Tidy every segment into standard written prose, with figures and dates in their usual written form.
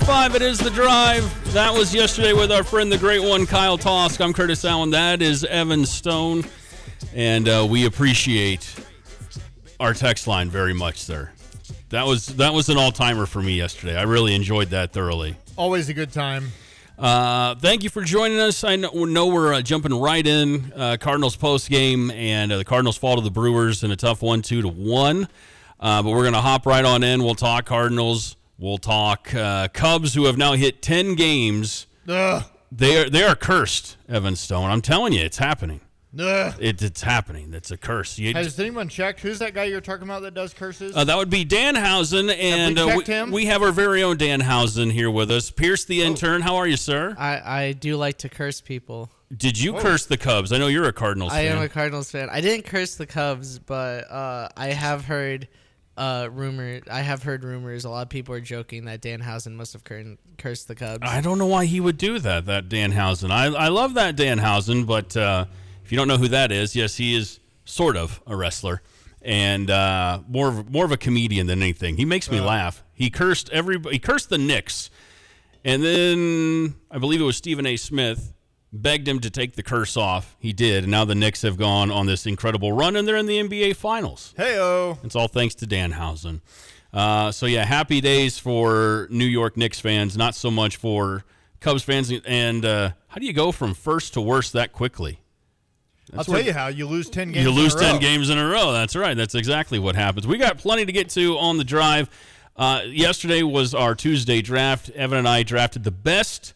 7:35, it is The Drive. That was yesterday with our friend, the great one, Kyle Tosk. I'm Curtis Allen. That is Evan Stone. And we appreciate our text line very much, sir. That was an all-timer for me yesterday. I really enjoyed that thoroughly. Always a good time. Thank you for joining us. I know we're jumping right in. Cardinals post-game, and the Cardinals fall to the Brewers in a tough 1-2-1. But we're going to hop right on in. We'll talk Cardinals. We'll talk Cubs, who have now hit 10 games. Ugh. They are cursed, Evan Stone. I'm telling you, it's happening. Ugh. It's happening. It's a curse. Has anyone checked? Who's that guy you're talking about that does curses? That would be Danhausen, and have we checked him? We have our very own Danhausen here with us. Pierce, the intern. How are you, sir? I do like to curse people. Did you curse the Cubs? I know you're a Cardinals fan. I am a Cardinals fan. I didn't curse the Cubs, but I have heard rumors. I have heard rumors. A lot of people are joking that Danhausen must have cursed the Cubs. I don't know why he would do that Danhausen. I love that Danhausen, but if you don't know who that is, yes, he is sort of a wrestler and more of a comedian than anything. He makes me laugh. He cursed everybody. He cursed the Knicks, and then I believe it was Stephen A. Smith begged him to take the curse off. He did, and now the Knicks have gone on this incredible run, and they're in the NBA Finals. Hey-o. It's all thanks to Danhausen. So, yeah, happy days for New York Knicks fans, not so much for Cubs fans. And how do you go from first to worst that quickly? I'll tell you how. You lose 10 games You lose in a row. 10 games in a row. That's right. That's exactly what happens. We got plenty to get to on the drive. Yesterday was our Tuesday draft. Evan and I drafted the best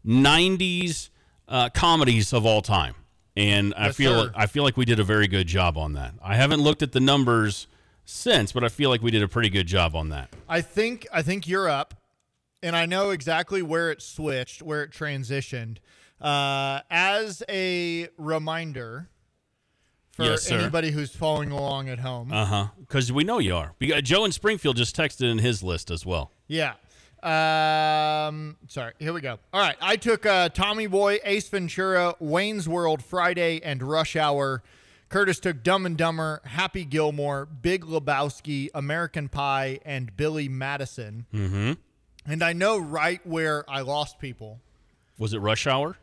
90s comedies of all time, and I feel like we did a very good job on that. I haven't looked at the numbers since, but I feel like we did a pretty good job on that. I think you're up, and I know exactly where it switched, where it transitioned. As a reminder for anybody who's following along at home, because we know you are. Joe in Springfield just texted in his list as well. Yeah. Sorry, here we go. All right, I took Tommy Boy, Ace Ventura, Wayne's World, Friday, and Rush Hour. Curtis took Dumb and Dumber, Happy Gilmore, Big Lebowski, American Pie, and Billy Madison. Mm-hmm. And I know right where I lost people. Was it Rush Hour?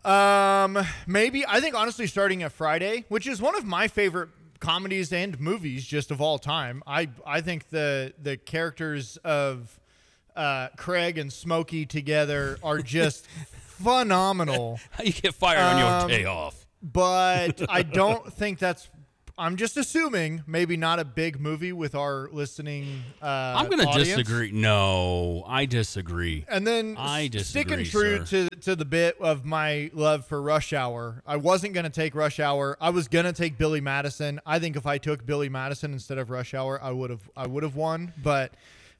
Maybe. I think honestly starting at Friday, which is one of my favorite comedies and movies just of all time. I think the characters of Craig and Smokey together are just phenomenal. How you get fired on your day off? But I don't think I'm just assuming maybe not a big movie with our listening I'm going to disagree. No, I disagree. And then sticking true to the bit of my love for Rush Hour, I wasn't going to take Rush Hour. I was going to take Billy Madison. I think if I took Billy Madison instead of Rush Hour, I would have won. But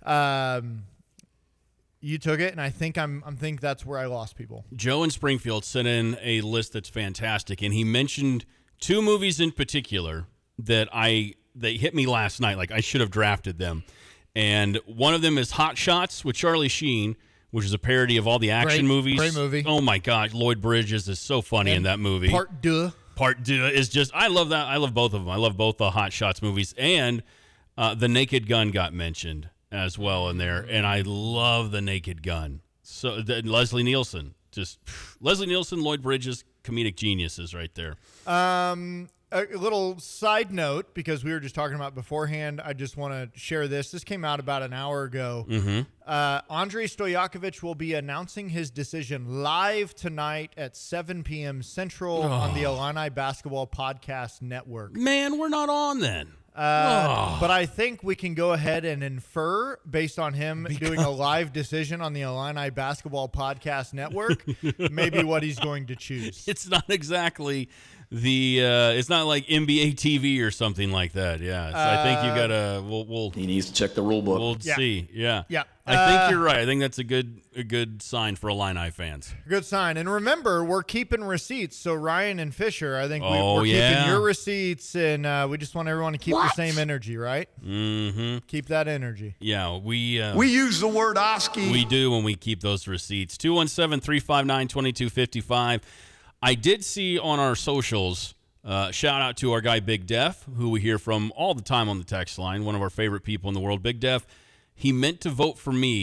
you took it, and I think think that's where I lost people. Joe in Springfield sent in a list that's fantastic, and he mentioned two movies in particular that they hit me last night. Like I should have drafted them, and one of them is Hot Shots with Charlie Sheen, which is a parody of all the action movies. Great movie. Oh my gosh, Lloyd Bridges is so funny in that movie. Part deux is just I love that. I love both of them. I love both the Hot Shots movies, and The Naked Gun got mentioned as well in there, and I love The Naked Gun. So Leslie Nielsen, Lloyd Bridges, comedic geniuses right there. A little side note, because we were just talking about beforehand, I just want to share this. This came out about an hour ago. Mm-hmm. Andrei Stojakovic will be announcing his decision live tonight at 7 p.m. Central on the Illini Basketball Podcast Network. Man, we're not on then. But I think we can go ahead and infer, based on him doing a live decision on the Illini Basketball Podcast Network, maybe what he's going to choose. It's not exactly it's not like NBA TV or something like that. Yeah, so I think you gotta. He needs to check the rule book. We'll see. Yeah. Yeah. I think you're right. I think that's a good sign for Illini fans. Good sign. And remember, we're keeping receipts. So Ryan and Fisher, I think we're yeah. keeping your receipts, and we just want everyone to keep the same energy, right? Mm-hmm. Keep that energy. Yeah, we use the word OSCE. We do when we keep those receipts. 217-359-2255. I did see on our socials, shout out to our guy Big Def, who we hear from all the time on the text line, one of our favorite people in the world, Big Def. He meant to vote for me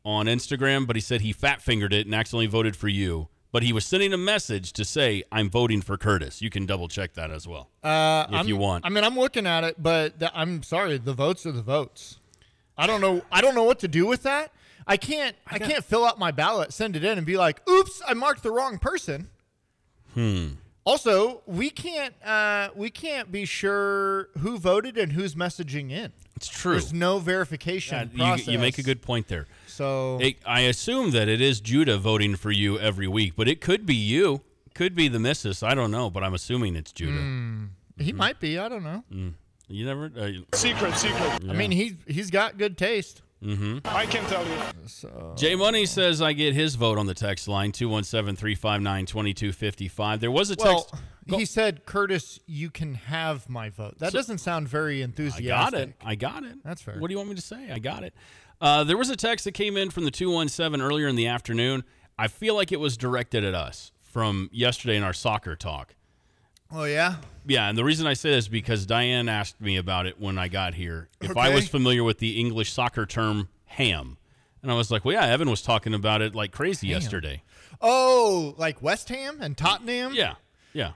on Instagram, but he said he fat-fingered it and accidentally voted for you. But he was sending a message to say, I'm voting for Curtis. You can double-check that as well if you want. I mean, I'm looking at it, but I'm sorry. The votes are the votes. I don't know what to do with that. I can't fill out my ballot, send it in, and be like, oops, I marked the wrong person. Also, we can't be sure who voted and who's messaging in. It's true. There's no verification process. You make a good point there. So I assume that it is Judah voting for you every week, but it could be you. Could be the missus. I don't know, but I'm assuming it's Judah. He might be. I don't know. You never. Secret. Yeah. I mean, he's got good taste. I can tell you. So Jay Money says I get his vote on the text line 217-359-2255. There was a text. Well, he said, Curtis, you can have my vote. That doesn't sound very enthusiastic. I got it. That's fair. What do you want me to say? I got it. There was a text that came in from the 217 earlier in the afternoon. I feel like it was directed at us from yesterday in our soccer talk. Oh, yeah? Yeah, and the reason I say this is because Diane asked me about it when I got here. If I Okay. was familiar with the English soccer term ham. And I was like, well, yeah, Evan was talking about it like crazy yesterday. Oh, like West Ham and Tottenham? Yeah. Yeah,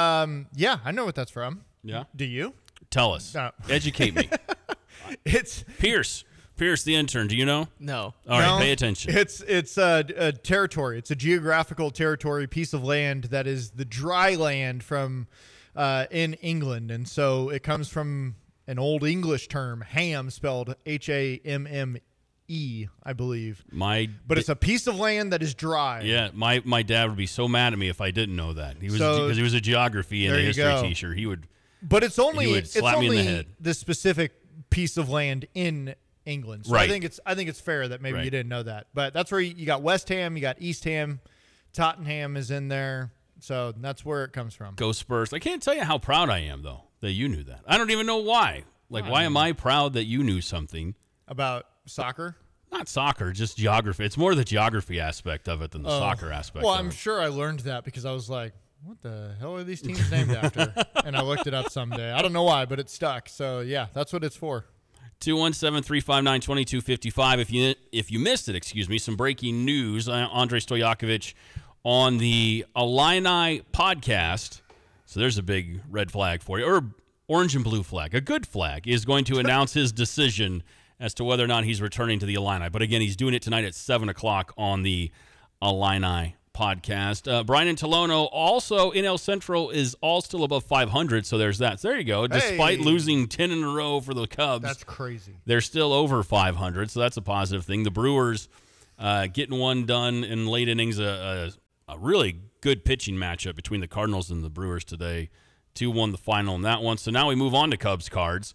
I know what that's from. Yeah. Do you? Tell us. No. Educate me. It's Pierce, the intern, do you know? No. All right, No, pay attention. It's a territory. It's a geographical territory, piece of land that is the dry land from in England, and so it comes from an old English term, ham, spelled Hamme, I believe. But it's a piece of land that is dry. Yeah, my dad would be so mad at me if I didn't know that. He was So, because he was a geography and a there you history go. teacher. He would. But it's only He would it's slap me in the only head. the specific piece of land in England. So Right. I think it's fair that maybe Right. you didn't know that. But that's where you got West Ham, you got East Ham, Tottenham is in there. So that's where it comes from. Go Spurs. I can't tell you how proud I am though that you knew that. I don't even know why. Like, why am I proud that you knew something? About soccer? Not soccer, just geography. It's more the geography aspect of it than the soccer aspect. Well, of I'm it. sure I learned that because I was like, what the hell are these teams named after? And I looked it up someday. I don't know why, but it stuck. So, yeah, that's what it's for. 217-359-2255. If you missed it, some breaking news. Andrei Stojakovic on the Illini podcast. So there's a big red flag for you, or orange and blue flag. A good flag is going to announce his decision as to whether or not he's returning to the Illini. But again, he's doing it tonight at 7 o'clock on the Illini podcast. Brian and Tolono, also NL Central is all still above 500, so there's that. So there you go. Despite Hey. losing 10 in a row for the Cubs, That's crazy. they're still over 500, so that's a positive thing. The Brewers getting one done in late innings, a really good pitching matchup between the Cardinals and the Brewers today. 2-1 the final in that one. So now we move on to Cubs cards.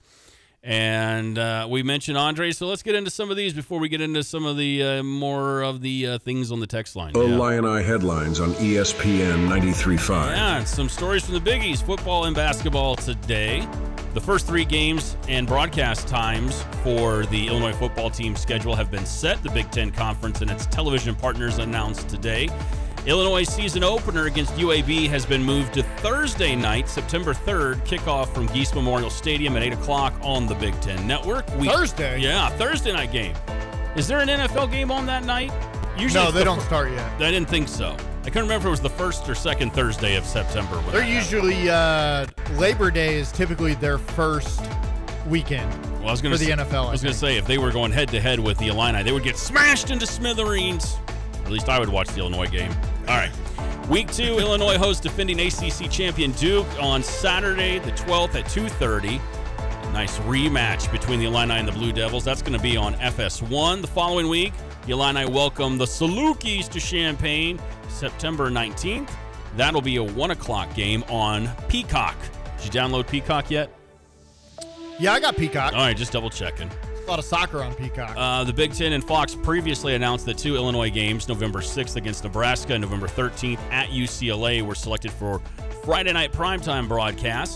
And we mentioned Andre, so let's get into some of these before we get into some of the more of the things on the text line. Illini headlines on ESPN 93.5. Yeah, and some stories from the Big East, football and basketball today. The first 3 games and broadcast times for the Illinois football team schedule have been set. The Big Ten Conference and its television partners announced today. Illinois' season opener against UAB has been moved to Thursday night, September 3rd, kickoff from Geese Memorial Stadium at 8 o'clock on the Big Ten Network. Thursday? Yeah, Thursday night game. Is there an NFL game on that night? Usually No, it's they the don't start yet. I didn't think so. I couldn't remember if it was the first or second Thursday of September. when They're that happened. usually Labor Day is typically their first weekend Well, I was gonna for the say, NFL. I was going to say, if they were going head-to-head with the Illini, they would get smashed into smithereens. At least I would watch the Illinois game. All right. Week 2, Illinois hosts defending ACC champion Duke on Saturday the 12th at 2:30. Nice rematch between the Illini and the Blue Devils. That's going to be on FS1. The following week, the Illini welcome the Salukis to Champaign September 19th. That'll be a 1 o'clock game on Peacock. Did you download Peacock yet? Yeah, I got Peacock. All right, just double checking. A lot of soccer on Peacock. The Big Ten and Fox previously announced that 2 Illinois games, November 6th against Nebraska and November 13th at UCLA, were selected for Friday night primetime broadcasts.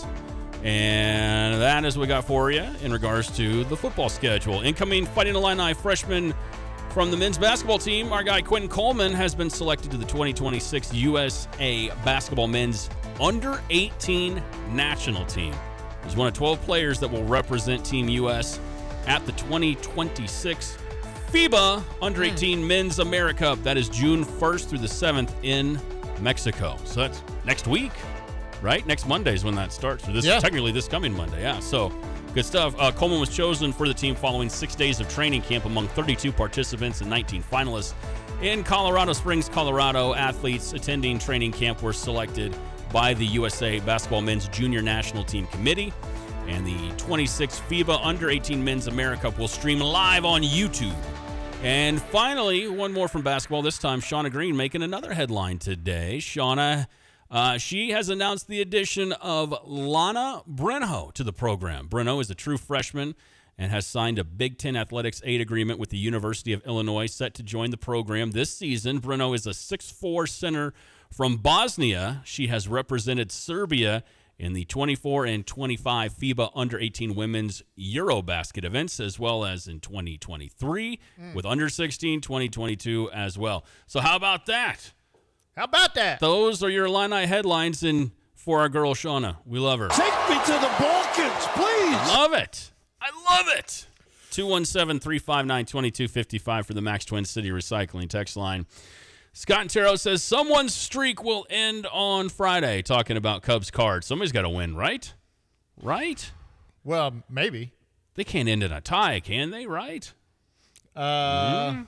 And that is what we got for you in regards to the football schedule. Incoming Fighting Illini freshman from the men's basketball team, our guy Quentin Coleman has been selected to the 2026 USA Basketball Men's Under 18 National Team. He's one of 12 players that will represent Team US at the 2026 FIBA Under 18 Men's America. That is June 1st through the 7th in Mexico. So that's next week, right? Next Monday is when that starts. Or technically this coming Monday. Yeah, so good stuff. Coleman was chosen for the team following 6 days of training camp among 32 participants and 19 finalists. In Colorado Springs, Colorado, athletes attending training camp were selected by the USA Basketball Men's Junior National Team Committee. And the 26th FIBA Under 18 Men's America will stream live on YouTube. And finally, one more from basketball. This time, Shauna Green making another headline today. Shauna, she has announced the addition of Lana Brenho to the program. Brenho is a true freshman and has signed a Big Ten Athletics aid agreement with the University of Illinois, set to join the program this season. Brenho is a 6'4" center from Bosnia. She has represented Serbia in the 24 and 25 FIBA Under 18 Women's Eurobasket events, as well as in 2023 with Under 16, 2022 as well. So how about that? How about that? Those are your Illini headlines and for our girl Shauna. We love her. Take me to the Balkans, please. Love it. I love it. 217-359-2255 for the Max Twin City Recycling text line. Scott Antero says someone's streak will end on Friday. Talking about Cubs cards. Somebody's got to win, right? Right? Well, maybe. They can't end in a tie, can they? Right? Yeah.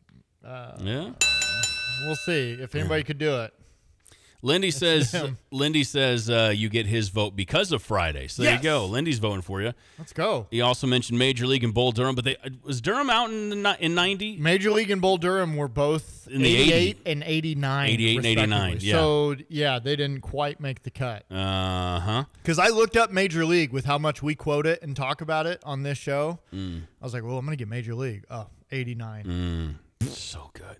We'll see if anybody could do it. Lindy says you get his vote because of Friday. So there you go. Lindy's voting for you. Let's go. He also mentioned Major League and Bull Durham, but was Durham out in 90? Major League and Bull Durham were both in the 88 and 89. 88 and 89, yeah. So, yeah, they didn't quite make the cut. Uh-huh. Because I looked up Major League with how much we quote it and talk about it on this show. I was like, well, I'm going to get Major League. Oh, 89. So good.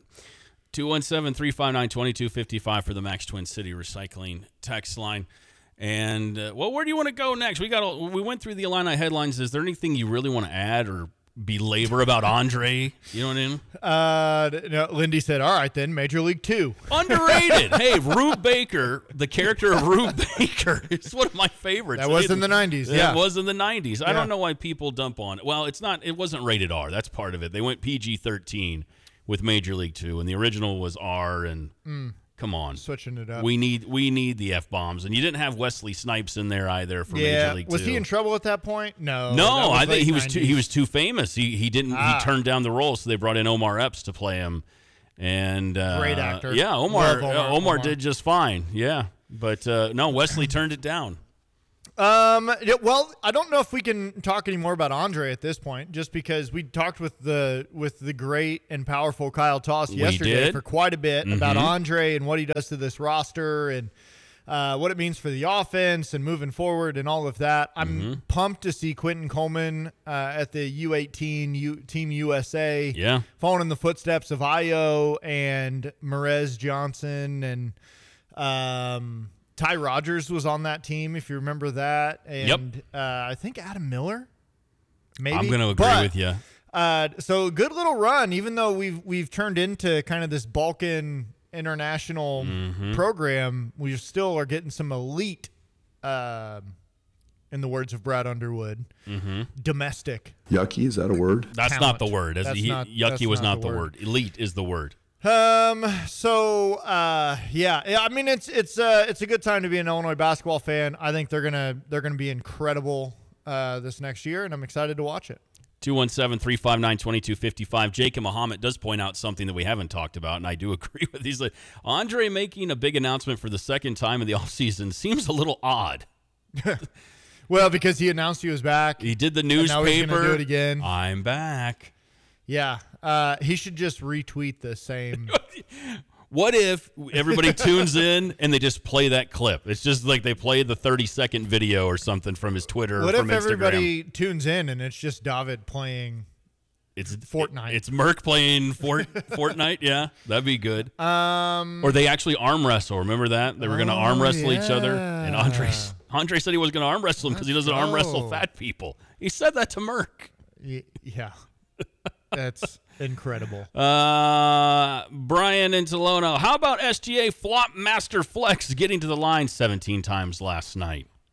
217-359-2255 for the Max Twin City Recycling text line. And, where do you want to go next? We went through the Illini headlines. Is there anything you really want to add or belabor about Andre? You know what I mean? No, Lindy said, all right, then, Major League 2. Underrated. Hey, Rube Baker, the character of Rube Baker is one of my favorites. That was in the 90s, yeah. That was in the 90s. I don't know why people dump on it. Well, it wasn't rated R. That's part of it. They went PG-13. With Major League 2, and the original was R, and come on. Switching it up. We need the F-bombs, and you didn't have Wesley Snipes in there either for Major League 2. Was he in trouble at that point? No, I think he was too famous. He turned down the role, so they brought in Omar Epps to play him. And great actor. Yeah, Omar did just fine. Yeah. But no, Wesley turned it down. Well, I don't know if we can talk any more about Andre at this point, just because we talked with the great and powerful Kyle Toss yesterday for quite a bit about Andre and what he does to this roster and what it means for the offense and moving forward and all of that. I'm pumped to see Quentin Coleman at the U18 Team USA, following in the footsteps of Ayo and Merez Johnson and Ty Rogers was on that team, if you remember that. And I think Adam Miller, maybe. I'm going to agree with you. So good little run, even though we've turned into kind of this Balkan international program, we still are getting some elite, in the words of Brad Underwood, domestic. Yucky, is that a word? That's talent. Not the word. Yucky was not the word. Elite is the word. I mean, it's a good time to be an Illinois basketball fan. I think they're gonna be incredible this next year, and I'm excited to watch it. 217-359-2255. Jacob Muhammad does point out something that we haven't talked about, and I do agree with. He's like, Andre making a big announcement for the second time in the offseason seems a little odd. Well, because he announced he was back. He did the newspaper. And now he's gonna do it again. I'm back. Yeah. He should just retweet the same. What if everybody tunes in and they just play that clip? It's just like they play the 30-second video or something from his Twitter or from Instagram. What if everybody tunes in and it's just David playing Fortnite? It's Merc playing Fortnite. Yeah, that'd be good. Or they actually arm wrestle. Remember that? They were going to arm wrestle each other. And Andre said he was going to arm wrestle him because he doesn't arm wrestle fat people. He said that to Merc. Yeah. That's incredible. Brian in Tolono. How about SGA Flop Master Flex getting to the line 17 times last night?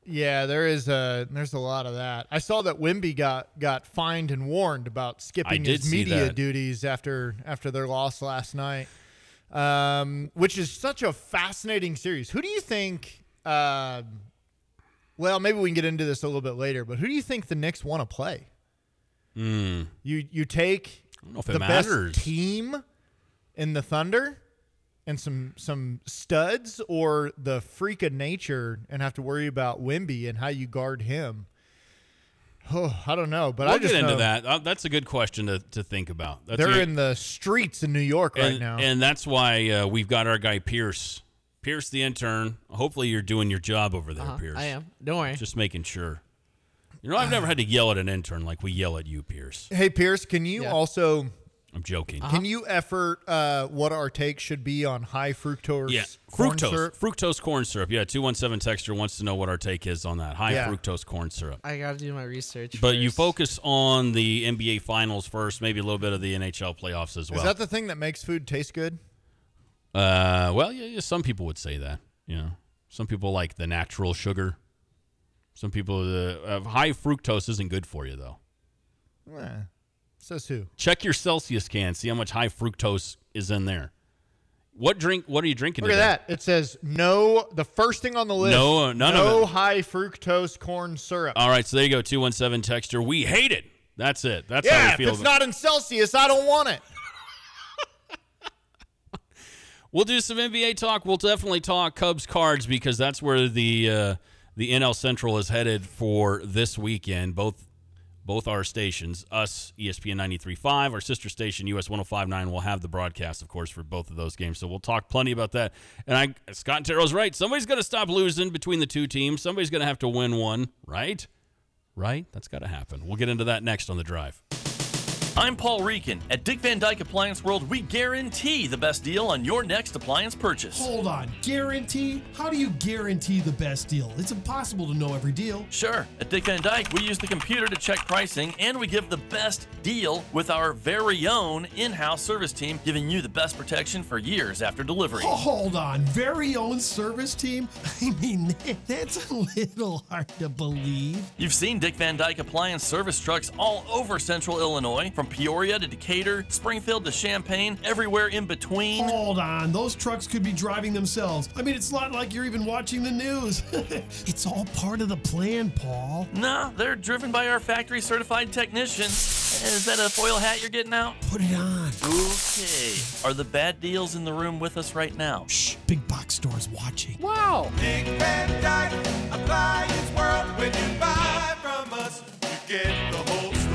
Yeah, there's a lot of that. I saw that Wemby got fined and warned about skipping his media duties after their loss last night, which is such a fascinating series. Who do you think? Well, maybe we can get into this a little bit later, but who do you think the Knicks want to play? You take the best team in the Thunder and some studs, or the freak of nature and have to worry about Wemby and how you guard him? Oh, I don't know, but we'll I just get into know that. That's a good question to think about. They're in the streets in New York right now. And that's why we've got our guy Pierce. Pierce, the intern. Hopefully you're doing your job over there, Pierce. I am. Don't worry. Just making sure. I've never had to yell at an intern like we yell at you, Pierce. Hey, Pierce, can you also... I'm joking. Can you effort what our take should be on high fructose corn syrup? Fructose corn syrup. Yeah, 217 texter wants to know what our take is on that. High fructose corn syrup. I got to do my research But first. you focus on the NBA Finals first, maybe a little bit of the NHL playoffs as well. Is that the thing that makes food taste good? Well, yeah, some people would say that. Some people like the natural sugar. Some people, high fructose isn't good for you, though. Says who? Check your Celsius can. See how much high fructose is in there. What are you drinking today? Look at that. It says no. The first thing on the list. None of it. No high fructose corn syrup. All right, so there you go. 217 texter. We hate it. That's it. That's how we feel. If it's not in Celsius, I don't want it. We'll do some NBA talk. We'll definitely talk Cubs Cards because that's where the NL Central is headed for this weekend. Both our stations, us, ESPN 93.5, our sister station, US 105.9, will have the broadcast, of course, for both of those games. So we'll talk plenty about that. And Scott Terrell's right. Somebody's going to stop losing between the two teams. Somebody's going to have to win one, right? Right? That's got to happen. We'll get into that next on The Drive. I'm Paul Reekin. At Dick Van Dyke Appliance World, we guarantee the best deal on your next appliance purchase. Hold on, guarantee? How do you guarantee the best deal? It's impossible to know every deal. Sure. At Dick Van Dyke, we use the computer to check pricing, and we give the best deal with our very own in-house service team, giving you the best protection for years after delivery. Hold on, very own service team? I mean, that's a little hard to believe. You've seen Dick Van Dyke Appliance service trucks all over Central Illinois, from Peoria to Decatur, Springfield to Champaign, everywhere in between. Hold on, those trucks could be driving themselves. I mean, it's not like you're even watching the news. It's all part of the plan, Paul. Nah, they're driven by our factory certified technicians. Is that a foil hat you're getting out? Put it on. Okay. Are the bad deals in the room with us right now? Shh, big box store's watching. Wow. Dick Van Dyke Appliance World. When you buy from us, you get the whole store.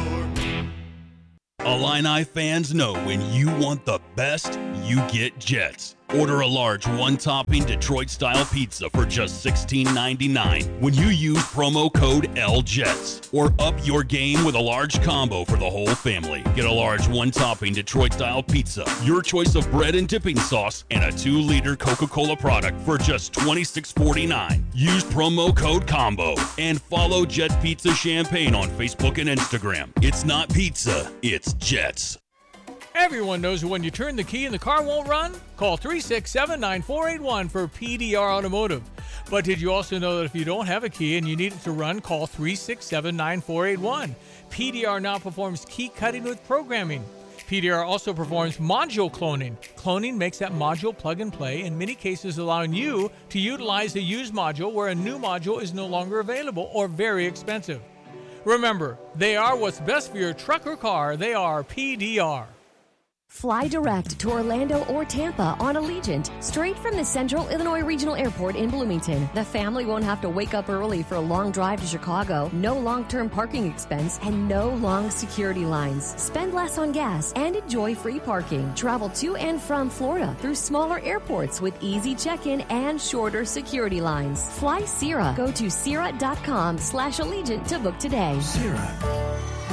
Illini fans know when you want the best, you get Jets. Order a large one-topping Detroit-style pizza for just $16.99 when you use promo code LJETS. Or up your game with a large combo for the whole family. Get a large one-topping Detroit-style pizza, your choice of bread and dipping sauce, and a 2-liter Coca-Cola product for just $26.49. Use promo code COMBO and follow Jet Pizza Champagne on Facebook and Instagram. It's not pizza, it's Jets. Everyone knows when you turn the key and the car won't run? Call 367-9481 for PDR Automotive. But did you also know that if you don't have a key and you need it to run, call 367-9481. PDR now performs key cutting with programming. PDR also performs module cloning. Cloning makes that module plug and play, in many cases allowing you to utilize a used module where a new module is no longer available or very expensive. Remember, they are what's best for your truck or car. They are PDR. Fly direct to Orlando or Tampa on Allegiant, straight from the Central Illinois Regional Airport in Bloomington. The family won't have to wake up early for a long drive to Chicago, no long-term parking expense, and no long security lines. Spend less on gas and enjoy free parking. Travel to and from Florida through smaller airports with easy check-in and shorter security lines. Fly Sierra. Go to Sierra.com/Allegiant to book today. Sierra.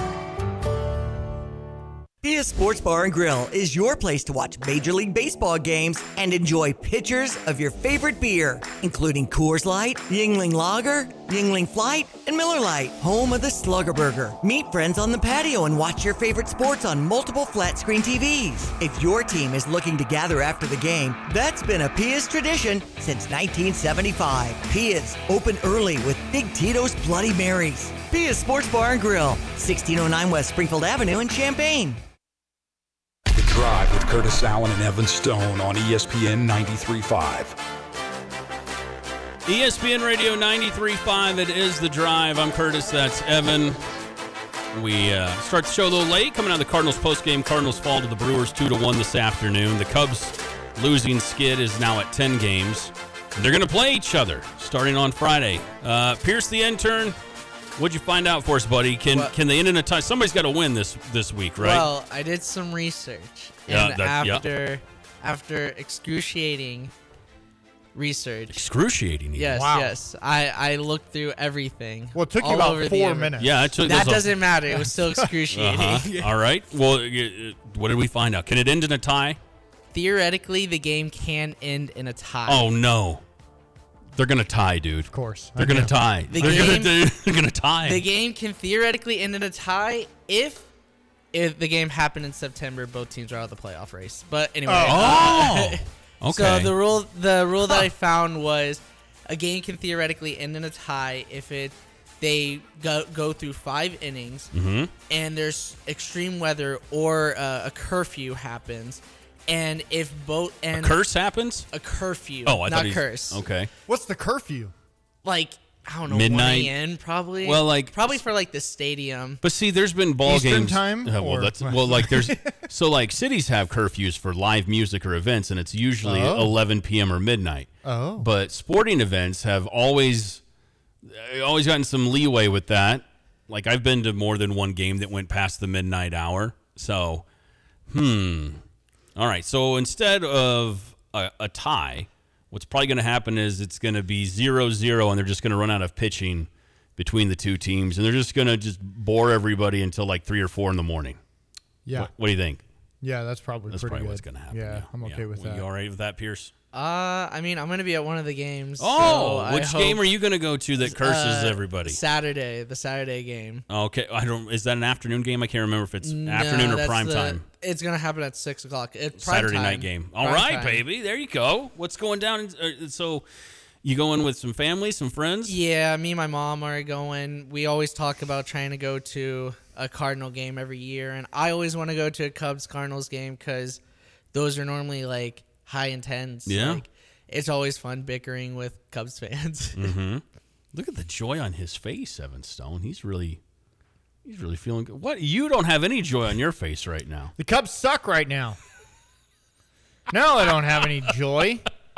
Pia Sports Bar and Grill is your place to watch Major League Baseball games and enjoy pitchers of your favorite beer, including Coors Light, Yuengling Lager, Yingling Flight, and Miller Lite, home of the Slugger Burger. Meet friends on the patio and watch your favorite sports on multiple flat screen TVs. If your team is looking to gather after the game, that's been a Pia's tradition since 1975. Pia's, open early with Big Tito's Bloody Marys. Pia's Sports Bar and Grill, 1609 West Springfield Avenue in Champaign. The Drive with Curtis Allen and Evan Stone on ESPN 93.5. ESPN Radio 93.5, it is The Drive. I'm Curtis, that's Evan. We start the show a little late, coming out of the Cardinals postgame. Cardinals fall to the Brewers 2-1 this afternoon. The Cubs losing skid is now at 10 games. They're going to play each other starting on Friday. Pierce the intern, what'd you find out for us, buddy? Can they end in a tie? Somebody's got to win this week, right? Well, I did some research. And after excruciating research. Excruciating. Yes, wow. Yes. I looked through everything. Well, it took you about 4 minutes. Yeah, it took. That doesn't matter. It was still excruciating. All right. Well, what did we find out? Can it end in a tie? Theoretically, the game can end in a tie. Oh no, they're gonna tie, dude. Of course, they're gonna tie. They're gonna tie. The game can theoretically end in a tie if the game happened in September. Both teams are out of the playoff race. But anyway. Okay. So the rule that I found was a game can theoretically end in a tie if they go through 5 innings and there's extreme weather or a curfew happens, and if both and a curse happens, a curfew. Oh, I not thought curse. Okay. What's the curfew? Like, I don't know, midnight 1 a.m. probably. Well, like probably for like the stadium. But see, there's been ball Eastern games. time. There's so like cities have curfews for live music or events, and it's usually 11 p.m. or midnight. Oh. But sporting events have always gotten some leeway with that. Like I've been to more than one game that went past the midnight hour. So, all right. So instead of a tie, what's probably going to happen is it's going to be 0-0, and they're just going to run out of pitching between the two teams, and they're just going to just bore everybody until like 3 or 4 in the morning. Yeah. What do you think? Yeah, that's probably pretty good. What's going to happen. Yeah, I'm okay with that. You all right with that, Pierce? I mean, I'm going to be at one of the games. Oh, so which game are you going to go to that curses everybody? The Saturday game. Okay, is that an afternoon game? I can't remember if it's afternoon or prime time. It's going to happen at 6 o'clock. Saturday night game. All right, baby. There you go. What's going down? So you going with some family, some friends? Yeah, me and my mom are going. We always talk about trying to go to a Cardinal game every year, and I always want to go to a Cubs-Cardinals game because those are normally like high intense. Yeah. Like, it's always fun bickering with Cubs fans. Mm-hmm. Look at the joy on his face, Evan Stone. He's really feeling good. What? You don't have any joy on your face right now. The Cubs suck right now. No, I don't have any joy.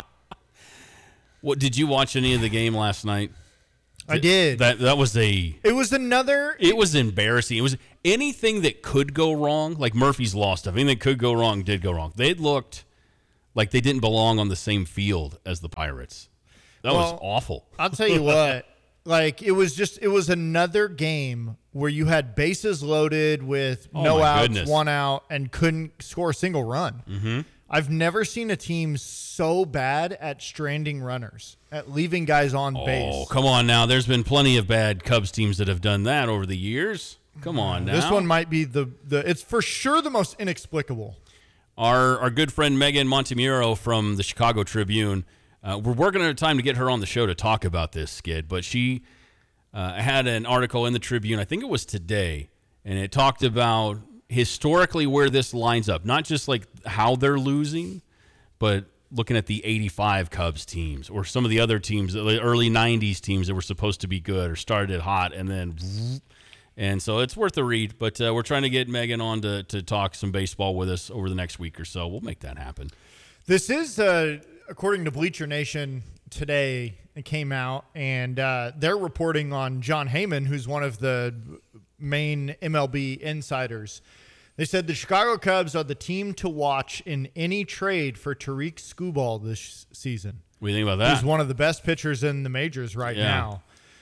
What? Did you watch any of the game last night? I did. That was a. It was another. It was embarrassing. It was anything that could go wrong. Like Murphy's Law stuff. Anything that could go wrong did go wrong. They looked like they didn't belong on the same field as the Pirates. That was awful. I'll tell you what. Like it was another game where you had bases loaded with no outs, 1 out, and couldn't score a single run. Mm-hmm. I've never seen a team so bad at stranding runners, at leaving guys on base. Oh, come on now. There's been plenty of bad Cubs teams that have done that over the years. Come on now. This one might be the it's for sure the most inexplicable. Our good friend Megan Montemuro from the Chicago Tribune, we're working on a time to get her on the show to talk about this, Skid, but she had an article in the Tribune, I think it was today, and it talked about historically where this lines up, not just like how they're losing, but looking at the 85 Cubs teams or some of the other teams, the early 90s teams that were supposed to be good or started hot and then... And so it's worth a read, but we're trying to get Megan on to talk some baseball with us over the next week or so. We'll make that happen. This is, according to Bleacher Nation today, it came out, and they're reporting on John Heyman, who's one of the main MLB insiders. They said the Chicago Cubs are the team to watch in any trade for Tariq Skubal this season. What do you think about that? He's one of the best pitchers in the majors right now.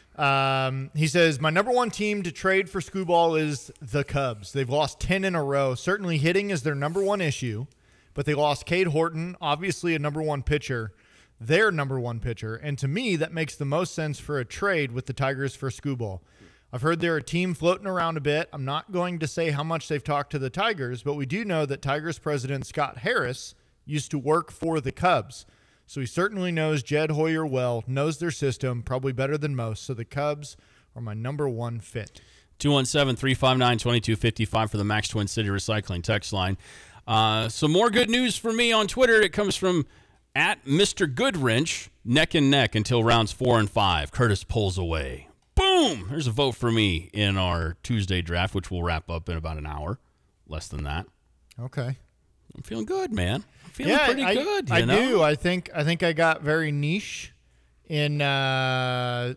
He says, my number one team to trade for Skubal is the Cubs. They've lost 10 in a row. Certainly hitting is their number one issue, but they lost Cade Horton, obviously a number one pitcher. their number one pitcher. And to me, that makes the most sense for a trade with the Tigers for Skubal. I've heard they're a team floating around a bit. I'm not going to say how much they've talked to the Tigers, but we do know that Tigers president Scott Harris used to work for the Cubs. So he certainly knows Jed Hoyer well, knows their system, probably better than most. So the Cubs are my number one fit. 217-359-2255 for the Max Twin City Recycling text line. Some more good news for me on Twitter. It comes from at Mr. Goodwrench, neck and neck until rounds 4 and 5. Curtis pulls away. Boom! There's a vote for me in our Tuesday draft, which we'll wrap up in about an hour. Less than that. Okay. I'm feeling good, man. I'm feeling pretty good. I do. I think I got very niche in the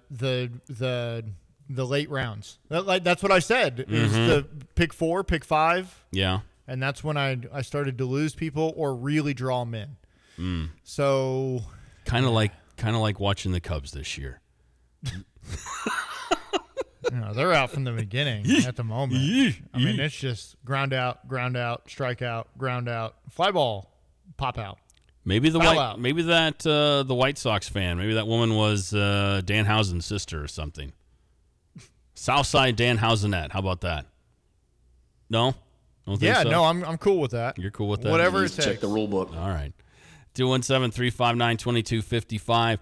late rounds. That's what I said. Is the pick 4, pick 5. Yeah. And that's when I started to lose people or really draw them in. So kind of like watching the Cubs this year. They're out from the beginning at the moment. I mean, it's just ground out, strike out, ground out, fly ball, pop out. Maybe the White Sox fan. Maybe that woman was Danhausen's sister or something. Southside Danhausenette. How about that? No. Don't think so? No, I'm cool with that. You're cool with that. Whatever it takes. Check the rule book. All right. 217-359-2255.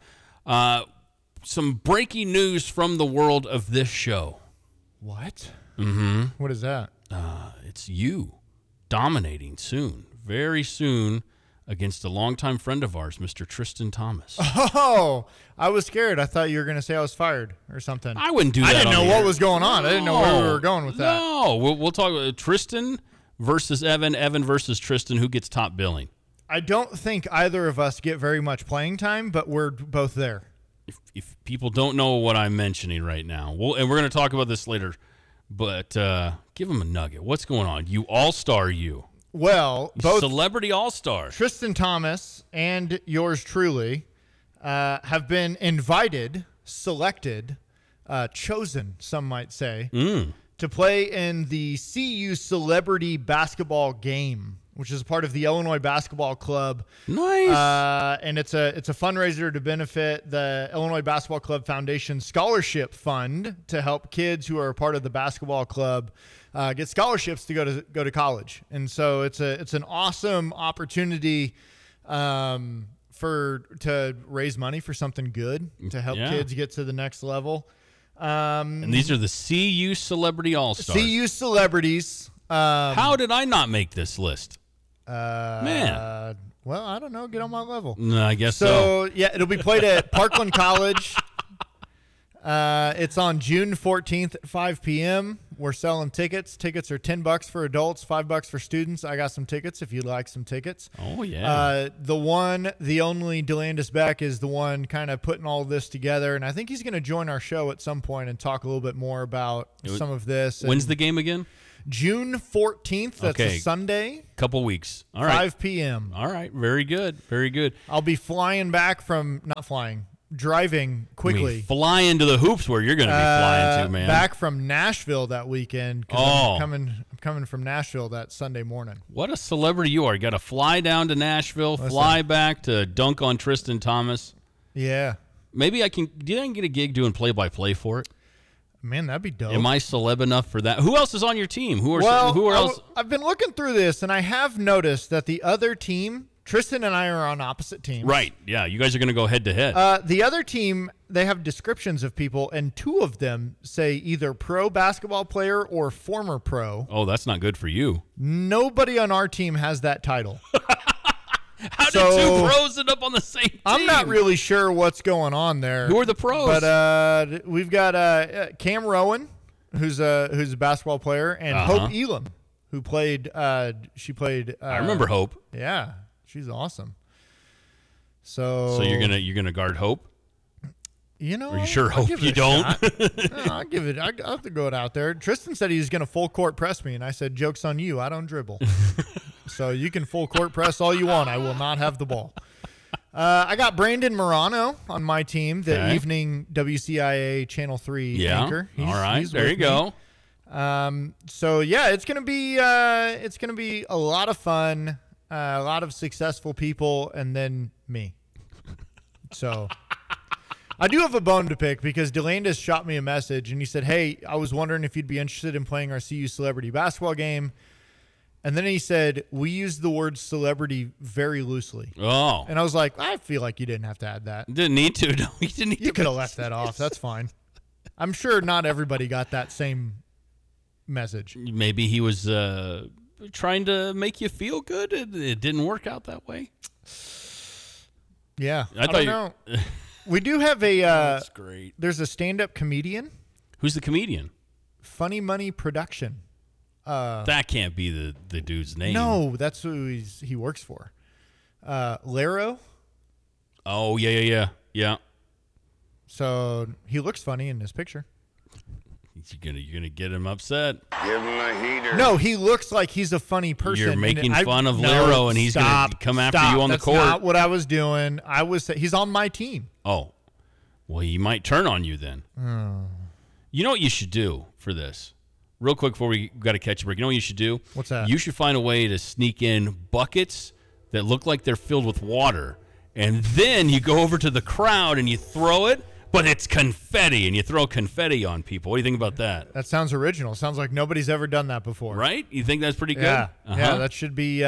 Some breaking news from the world of this show. What? Mm-hmm. What is that? It's you dominating soon, very soon, against a longtime friend of ours, Mr. Tristan Thomas. Oh, I was scared. I thought you were going to say I was fired or something. I wouldn't do that. I didn't know on what air. was going on. I didn't know where we were going with that. No, we'll talk about Tristan versus Evan, Evan versus Tristan. Who gets top billing? I don't think either of us get very much playing time, but we're both there. If people don't know what I'm mentioning right now, and we're going to talk about this later, but give them a nugget. What's going on? You all-star you. Well, both celebrity all-star. Tristan Thomas and yours truly have been invited, selected, chosen, some might say, to play in the CU Celebrity Basketball Game, which is part of the Illinois Basketball Club. Nice. And it's a fundraiser to benefit the Illinois Basketball Club Foundation Scholarship Fund to help kids who are a part of the basketball club get scholarships to go to college. And so it's an awesome opportunity to raise money for something good to help kids get to the next level. And these are the CU Celebrity All-Stars. CU celebrities. How did I not make this list? Man. Well, I don't know. Get on my level. No, I guess so. So, yeah, it'll be played at Parkland College. It's on June 14th at 5 p.m. We're selling tickets. Tickets are $10 for adults, $5 for students. I got some tickets if you'd like some tickets. Oh, yeah. The only DeLandis Beck is the one kind of putting all this together, and I think he's going to join our show at some point and talk a little bit more about some of this. When's the game again? June 14th. That's a Sunday. Couple weeks. All right. 5 p.m. All right. Very good. Very good. I'll be driving quickly. Fly into the hoops where you're going to be flying to, man. Back from Nashville that weekend. I'm coming from Nashville that Sunday morning. What a celebrity you are. You got to fly down to Nashville, fly back to dunk on Tristan Thomas. Yeah. Maybe I can get a gig doing play-by-play for it? Man, that'd be dope. Am I celeb enough for that? Who else is on your team? Who are else? I've been looking through this, and I have noticed that the other team, Tristan and I are on opposite teams. Right. Yeah, you guys are going to go head-to-head. The other team, they have descriptions of people, and two of them say either pro basketball player or former pro. Oh, that's not good for you. Nobody on our team has that title. How did two pros end up on the same team? I'm not really sure what's going on there. Who are the pros? But we've got Cam Rowan, who's a basketball player, and Hope Elam, who played. She played. I remember Hope. Yeah, she's awesome. So you're gonna guard Hope? You know, are you sure Hope you don't? I'll give it. I'll have to go out there. Tristan said he was gonna full court press me, and I said, "Joke's on you. I don't dribble." So you can full court press all you want. I will not have the ball. I got Brandon Morano on my team, the evening WCIA Channel 3 anchor. All right, there you go. So yeah, it's gonna be a lot of fun, a lot of successful people, and then me. So I do have a bone to pick because Delandis shot me a message and he said, hey, I was wondering if you'd be interested in playing our CU celebrity basketball game. And then he said, we use the word celebrity very loosely. Oh. And I was like, I feel like you didn't have to add that. Didn't need to. No, you didn't need to. You could have left that off. That's fine. I'm sure not everybody got that same message. Maybe he was trying to make you feel good. It didn't work out that way. Yeah. I don't know. We do have a that's great. There's a stand-up comedian. Who's the comedian? Funny Money Production. That can't be the dude's name. No, that's who he works for. Laro. Oh, yeah. So he looks funny in this picture. You're gonna get him upset. Give him a heater. No, he looks like he's a funny person. You're making fun of Laro, and he's gonna come after you on the court. That's not what I was doing. He's on my team. Oh, well, he might turn on you then. You know what you should do for this? Real quick before we got to catch a break. You know what you should do? What's that? You should find a way to sneak in buckets that look like they're filled with water, and then you go over to the crowd and you throw it. But it's confetti, and you throw confetti on people. What do you think about that? That sounds original. Sounds like nobody's ever done that before. Right? You think that's pretty good? Yeah. Yeah, that should be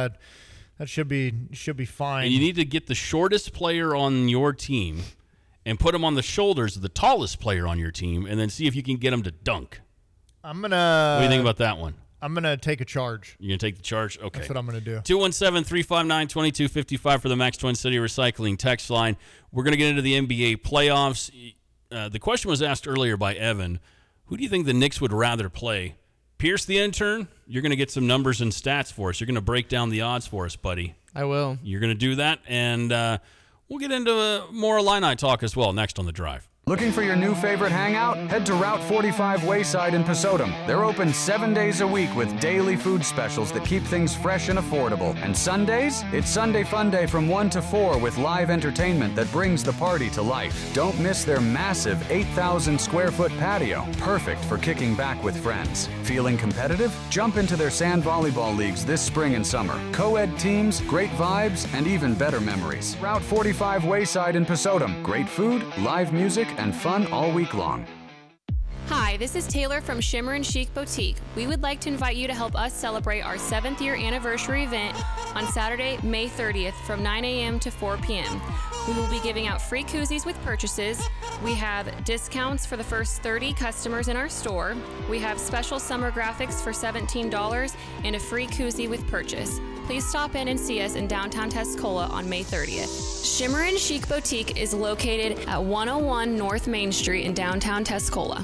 fine. And you need to get the shortest player on your team and put him on the shoulders of the tallest player on your team, and then see if you can get him to dunk. What do you think about that one? I'm going to take a charge. You're going to take the charge? Okay. That's what I'm going to do. 217-359-2255 for the Max Twin City Recycling text line. We're going to get into the NBA playoffs. The question was asked earlier by Evan. Who do you think the Knicks would rather play? Pierce the intern? You're going to get some numbers and stats for us. You're going to break down the odds for us, buddy. I will. You're going to do that, and we'll get into more Illini talk as well next on The Drive. Looking for your new favorite hangout? Head to Route 45 Wayside in Pasodum. They're open 7 days a week with daily food specials that keep things fresh and affordable. And Sundays? It's Sunday Fun Day from 1 to 4 with live entertainment that brings the party to life. Don't miss their massive 8,000 square foot patio, perfect for kicking back with friends. Feeling competitive? Jump into their sand volleyball leagues this spring and summer. Co-ed teams, great vibes, and even better memories. Route 45 Wayside in Pasodum. Great food, live music, and fun all week long. Hi, this is Taylor from Shimmer and Chic Boutique. We would like to invite you to help us celebrate our 7th year anniversary event on Saturday, May 30th from 9 a.m. to 4 p.m. We will be giving out free koozies with purchases. We have discounts for the first 30 customers in our store. We have special summer graphics for $17 and a free koozie with purchase. Please stop in and see us in downtown Tuscola on May 30th. Shimmer and Chic Boutique is located at 101 North Main Street in downtown Tuscola.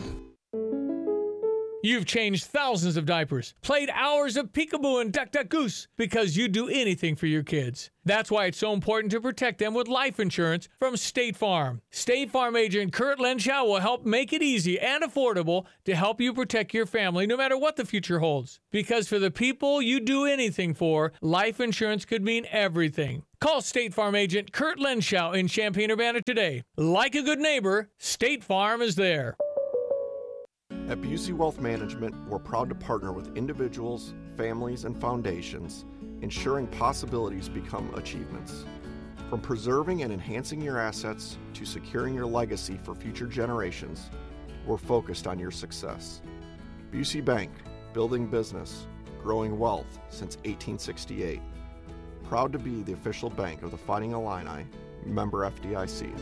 You've changed thousands of diapers, played hours of peekaboo and duck duck goose because you do anything for your kids. That's why it's so important to protect them with life insurance from State Farm. State Farm agent Kurt Lenschow will help make it easy and affordable to help you protect your family no matter what the future holds. Because for the people you do anything for, life insurance could mean everything. Call State Farm agent Kurt Lenschow in Champaign-Urbana today. Like a good neighbor, State Farm is there. At Busey Wealth Management, we're proud to partner with individuals, families, and foundations, ensuring possibilities become achievements. From preserving and enhancing your assets to securing your legacy for future generations, we're focused on your success. Busey Bank, building business, growing wealth since 1868. Proud to be the official bank of the Fighting Illini, member FDIC.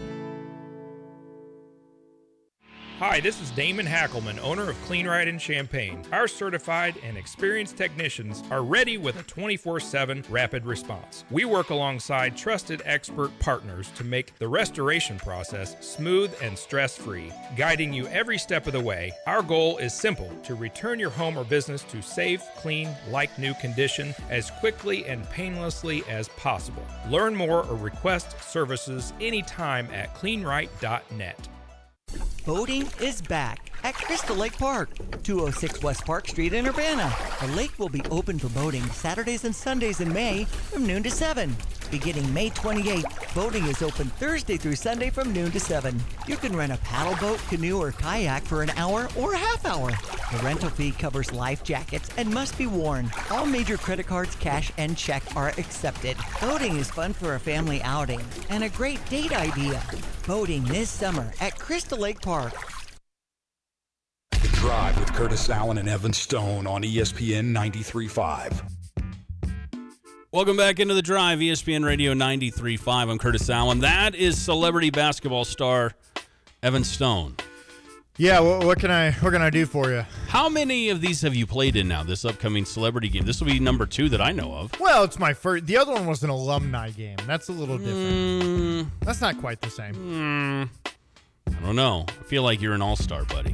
Hi, this is Damon Hackelman, owner of Clean Ride in Champaign. Our certified and experienced technicians are ready with a 24/7 rapid response. We work alongside trusted expert partners to make the restoration process smooth and stress-free, guiding you every step of the way. Our goal is simple: to return your home or business to safe, clean, like-new condition as quickly and painlessly as possible. Learn more or request services anytime at cleanright.net. Boating is back at Crystal Lake Park, 206 West Park Street in Urbana. The lake will be open for boating Saturdays and Sundays in May from noon to 7. Beginning May 28th, boating is open Thursday through Sunday from noon to 7. You can rent a paddle boat, canoe, or kayak for an hour or a half hour. The rental fee covers life jackets and must be worn. All major credit cards, cash, and check are accepted. Boating is fun for a family outing and a great date idea. Boating this summer at Crystal Lake Park. The Drive with Curtis Allen and Evan Stone on ESPN 93.5. Welcome back into The Drive, ESPN Radio 93.5. I'm Curtis Allen. That is celebrity basketball star Evan Stone. Yeah, what can I do for you? How many of these have you played in now, this upcoming celebrity game? This will be number 2 that I know of. Well, it's my first. The other one was an alumni game. That's a little different. That's not quite the same. I don't know. I feel like you're an all-star, buddy.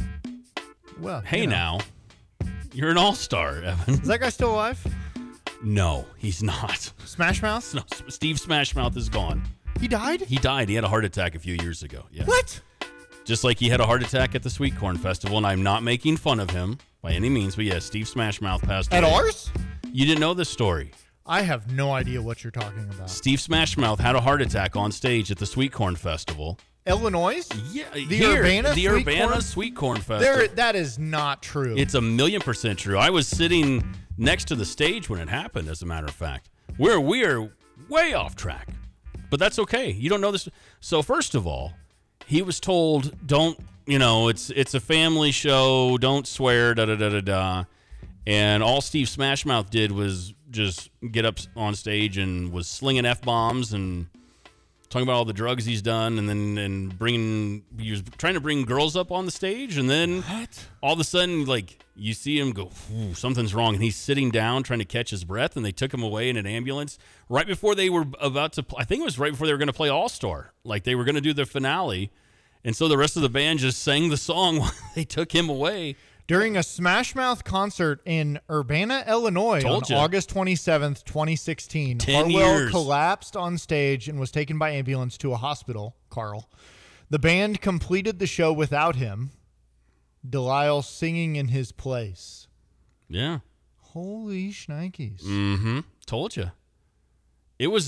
Well, hey, now. You're an all-star, Evan. Is that guy still alive? No, he's not. Smash Mouth? No, Steve Smash Mouth is gone. He died? He died. He had a heart attack a few years ago. Yeah. What? Just like he had a heart attack at the Sweet Corn Festival, and I'm not making fun of him by any means, but yeah, Steve Smash Mouth passed away. At ours? You didn't know this story. I have no idea what you're talking about. Steve Smash Mouth had a heart attack on stage at the Sweet Corn Festival. Illinois? Yeah, the Urbana Sweet Corn Festival. That is not true. It's 1,000,000% true. I was sitting next to the stage when it happened, as a matter of fact. We're way off track, but that's okay. You don't know this. So first of all, he was told, don't, it's a family show, don't swear, da-da-da-da-da. And all Steve Smash Mouth did was just get up on stage and was slinging F-bombs and talking about all the drugs he's done, and then he was trying to bring girls up on the stage, and then all of a sudden, like, you see him go, something's wrong, and he's sitting down trying to catch his breath, and they took him away in an ambulance right before they were about to I think it was right before they were going to play All-Star. Like, they were going to do the finale, and so the rest of the band just sang the song while they took him away. During a Smash Mouth concert in Urbana, Illinois on August 27th, 2016, Harwell collapsed on stage and was taken by ambulance to a hospital, Carl. The band completed the show without him, Delisle singing in his place. Yeah. Holy shnikes. Mm-hmm. Told you. It was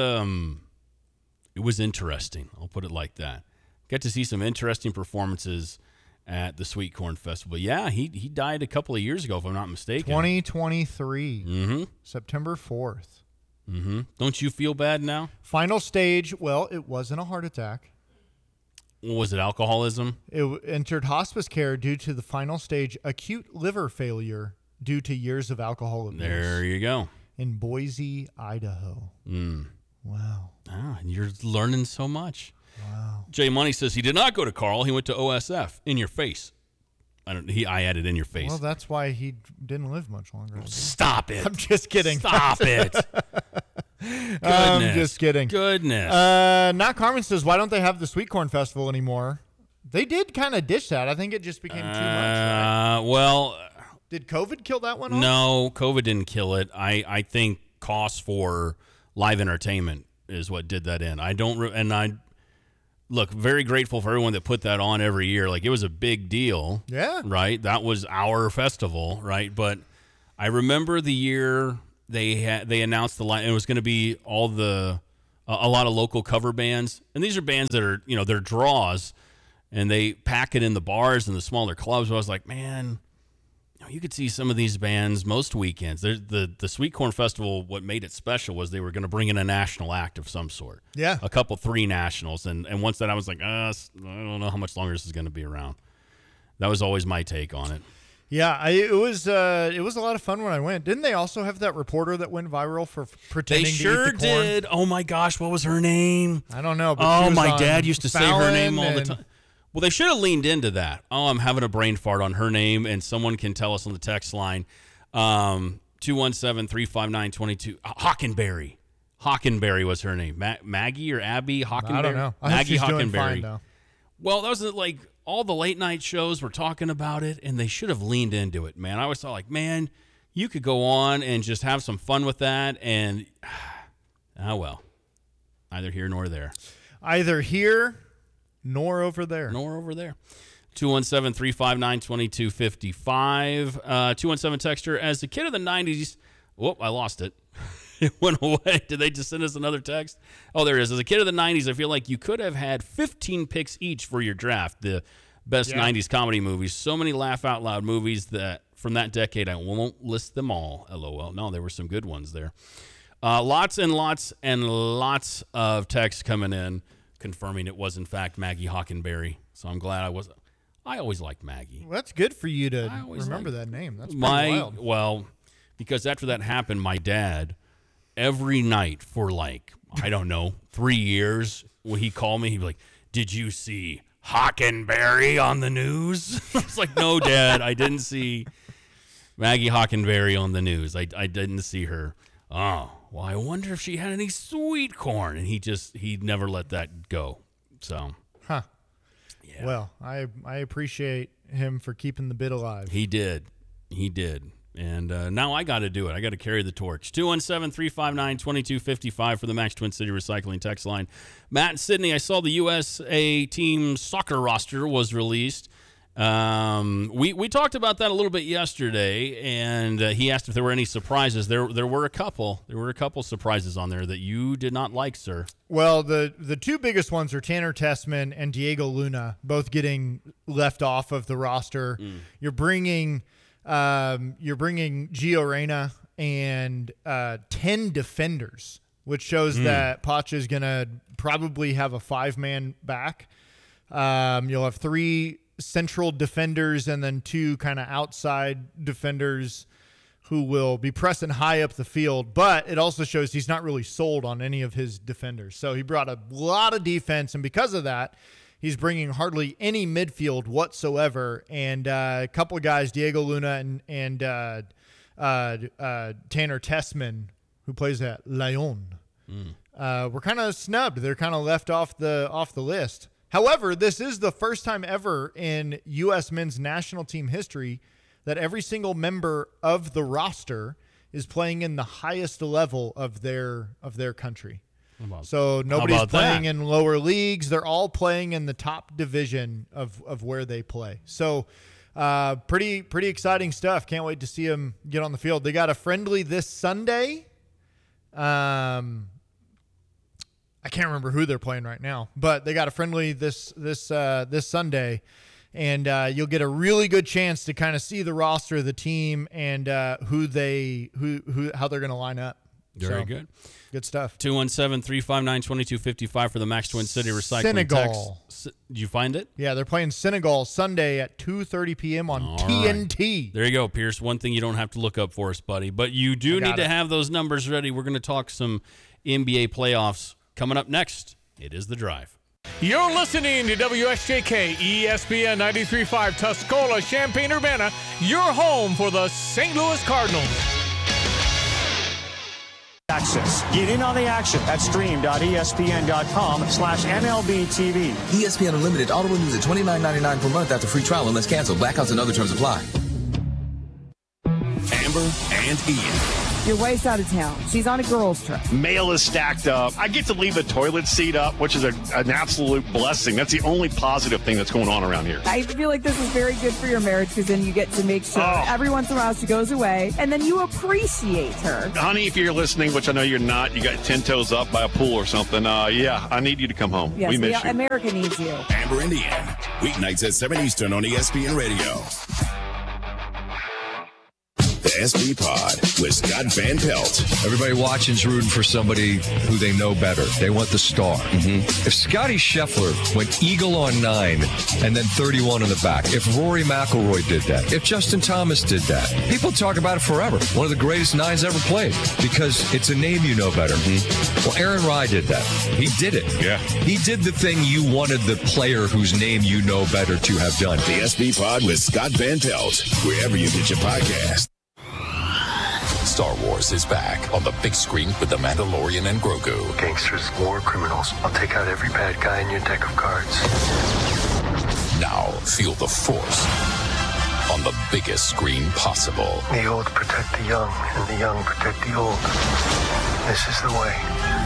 interesting. I'll put it like that. Got to see some interesting performances at the Sweet Corn Festival. Yeah, he died a couple of years ago, if I'm not mistaken. 2023, September 4th. Mm-hmm. Don't you feel bad now? Final stage, well, it wasn't a heart attack. Was it alcoholism? It entered hospice care due to the final stage acute liver failure due to years of alcohol abuse. There you go. In Boise, Idaho. Wow. Ah, you're learning so much. Wow. Jay Money says he did not go to Carl. He went to OSF. In your face. I added in your face. Well, that's why he didn't live much longer. Stop it. I'm just kidding. Stop it. I'm just kidding. Goodness. Not Carmen says, why don't they have the Sweet Corn Festival anymore? They did kind of ditch that. I think it just became too much. Right? Well. Did COVID kill that one off? No, COVID didn't kill it. I think costs for live entertainment is what did that in. Look, very grateful for everyone that put that on every year. Like, it was a big deal. Yeah. Right? That was our festival, right? But I remember the year they announced the line. It was going to be a lot of local cover bands. And these are bands that are, they're draws. And they pack it in the bars and the smaller clubs. But I was like, man, you could see some of these bands most weekends. The Sweet Corn Festival, what made it special was they were going to bring in a national act of some sort. Yeah. A couple, 3 nationals. And once that, I was like, I don't know how much longer this is going to be around. That was always my take on it. Yeah, it was a lot of fun when I went. Didn't they also have that reporter that went viral for pretending to eat the corn? They sure did. Oh, my gosh. What was her name? I don't know. But my dad used to say her name all the time. Well, they should have leaned into that. Oh, I'm having a brain fart on her name, and someone can tell us on the text line, 217-359-22. Hockenberry. Hockenberry was her name. Maggie or Abby Hockenberry? I don't know. Maggie Hockenberry. Doing fine, though. Well, that was like all the late night shows were talking about it, and they should have leaned into it, man. I always thought, like, man, you could go on and just have some fun with that, and well, neither here nor there. Either here nor over there. 217-359-2255. 217 texter. As a kid of the 90s, I lost it. It went away. Did they just send us another text? Oh, there it is. As a kid of the 90s, I feel like you could have had 15 picks each for your draft. The best 90s comedy movies. So many laugh-out-loud movies that from that decade, I won't list them all, LOL. No, there were some good ones there. Lots and lots and lots of texts coming in confirming it was, in fact, Maggie Hockenberry. So I'm glad I always liked Maggie. Well, that's good for you to remember that name. That's pretty wild. Well, because after that happened, my dad, every night for like, I don't know, 3 years, when he called me, he'd be like, did you see Hockenberry on the news? I was like, no, Dad, I didn't see Maggie Hockenberry on the news. I didn't see her. Oh, well, I wonder if she had any sweet corn. And he never let that go. So, yeah. Well, I appreciate him for keeping the bit alive. He did. And now I got to do it. I got to carry the torch. 217-359-2255 for the Max Twin City Recycling text line. Matt and Sydney, I saw the USA team soccer roster was released. We talked about that a little bit yesterday, and he asked if there were any surprises. There were a couple. There were a couple surprises on there that you did not like, sir. Well, the two biggest ones are Tanner Tessman and Diego Luna, both getting left off of the roster. You're bringing Gio Reyna and 10 defenders, which shows that Pacha is going to probably have a 5-man back. You'll have 3 central defenders and then 2 kind of outside defenders who will be pressing high up the field. But it also shows he's not really sold on any of his defenders. So he brought a lot of defense, and because of that, he's bringing hardly any midfield whatsoever. And a couple of guys, Diego Luna and Tanner Tessman, who plays at Lyon, were kind of snubbed. They're kind of left off the list. However, this is the first time ever in U.S. men's national team history that every single member of the roster is playing in the highest level of their country. So nobody's playing in lower leagues. They're all playing in the top division of where they play. So pretty exciting stuff. Can't wait to see them get on the field. They got a friendly this Sunday. I can't remember who they're playing right now, but they got a friendly this Sunday, and you'll get a really good chance to kind of see the roster of the team and how they're going to line up. Very good. Good stuff. 217-359-2255 for the Max Twin City Recycling Senegal. text. Did you find it? Yeah, they're playing Senegal Sunday at 2:30 p.m. on TNT. Right. There you go, Pierce. One thing you don't have to look up for us, buddy, but you do need to have those numbers ready. We're going to talk some NBA playoffs coming up next. It is The Drive. You're listening to WSJK ESPN 93.5 Tuscola, Champaign-Urbana, your home for the St. Louis Cardinals. Access. Get in on the action at stream.espn.com/MLBTV. ESPN Unlimited auto renews at $29.99 per month after free trial unless canceled. Blackouts and other terms apply. Amber and Ian. Your wife's out of town. She's on a girls' trip. Mail is stacked up. I get to leave the toilet seat up, which is an absolute blessing. That's the only positive thing that's going on around here. I feel like this is very good for your marriage because then you get to make sure every once in a while she goes away, and then you appreciate her. Honey, if you're listening, which I know you're not, you got 10 toes up by a pool or something, yeah, I need you to come home. Yes, we miss you. America needs you. Amber and Ian. Weeknights at 7 Eastern on ESPN Radio. The SB Pod with Scott Van Pelt. Everybody watching's rooting for somebody who they know better. They want the star. If Scotty Scheffler went eagle on 9 and then 31 on the back, if Rory McIlroy did that, if Justin Thomas did that, people talk about it forever. One of the greatest 9s ever played because it's a name you know better. Well, Aaron Rye did that. He did it. Yeah. He did the thing you wanted the player whose name you know better to have done. The SB Pod with Scott Van Pelt, wherever you get your podcast. Star Wars is back on the big screen with The Mandalorian and Grogu. Gangsters, war criminals. I'll take out every bad guy in your deck of cards. Now feel the Force on the biggest screen possible. The old protect the young, and the young protect the old. This is the way.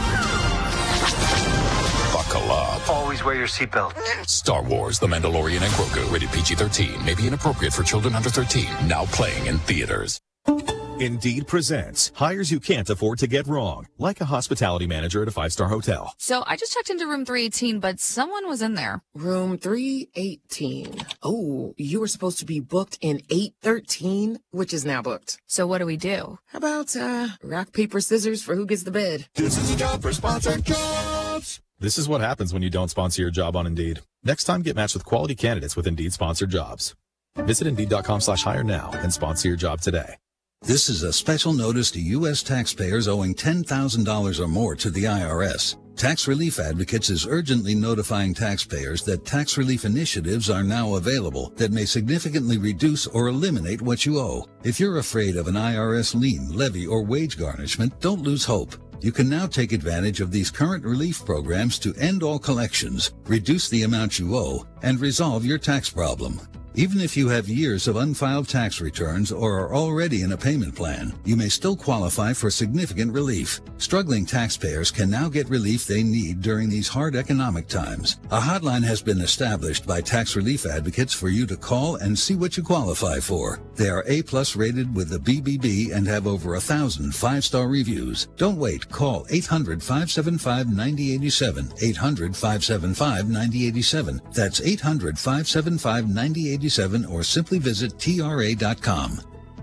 Buckle up. Always wear your seatbelt. Star Wars, The Mandalorian and Grogu. Rated PG-13. May be inappropriate for children under 13. Now playing in theaters. Indeed presents hires you can't afford to get wrong, like a hospitality manager at a 5-star hotel. So I just checked into room 318, but someone was in there. Room 318. Oh, you were supposed to be booked in 813, which is now booked. So what do we do? How about rock, paper, scissors for who gets the bed? This is a job for Sponsored Jobs. This is what happens when you don't sponsor your job on Indeed. Next time, get matched with quality candidates with Indeed sponsored jobs. Visit Indeed.com/hire now and sponsor your job today. This is a special notice to U.S. taxpayers owing $10,000 or more to the IRS. Tax Relief Advocates is urgently notifying taxpayers that tax relief initiatives are now available that may significantly reduce or eliminate what you owe. If you're afraid of an IRS lien, levy, or wage garnishment, don't lose hope. You can now take advantage of these current relief programs to end all collections, reduce the amount you owe, and resolve your tax problem. Even if you have years of unfiled tax returns or are already in a payment plan, you may still qualify for significant relief. Struggling taxpayers can now get relief they need during these hard economic times. A hotline has been established by Tax Relief Advocates for you to call and see what you qualify for. They are A+ rated with the BBB and have over 1,000 5-star reviews. Don't wait. Call 800-575-9087. 800-575-9087. That's 800-575-9087. Or simply visit TRA.com.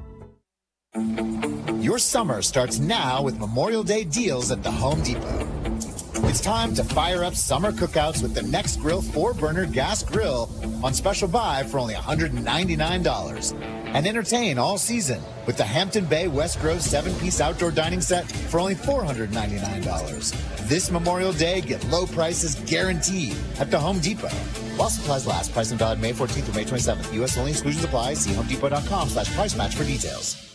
Your summer starts now with Memorial Day deals at the Home Depot. It's time to fire up summer cookouts with the Next Grill 4-burner gas grill on special buy for only $199. And entertain all season with the Hampton Bay West Grove 7-piece outdoor dining set for only $499. This Memorial Day, get low prices guaranteed at the Home Depot. While supplies last, price and valid May 14th through May 27th. U.S. only, exclusions apply. See homedepot.com/price match for details.